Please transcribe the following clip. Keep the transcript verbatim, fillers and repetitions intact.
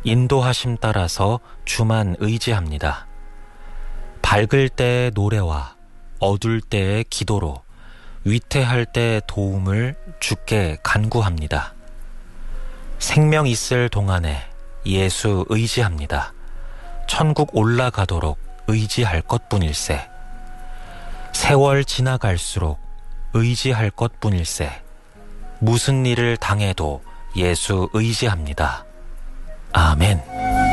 인도하심 따라서 주만 의지합니다. 밝을 때의 노래와 어둘 때의 기도로 위태할 때의 도움을 주께 간구합니다. 생명 있을 동안에 예수 의지합니다. 천국 올라가도록 의지할 것뿐일세. 세월 지나갈수록 의지할 것뿐일세. 무슨 일을 당해도 예수 의지합니다. 아멘.